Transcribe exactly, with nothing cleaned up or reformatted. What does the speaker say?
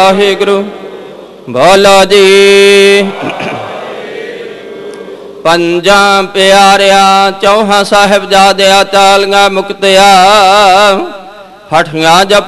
वाहिगुरु बोलो जी। पंजा प्यारिया चौहां साहिब जादिया तालियां मुक्तिया हठियां जप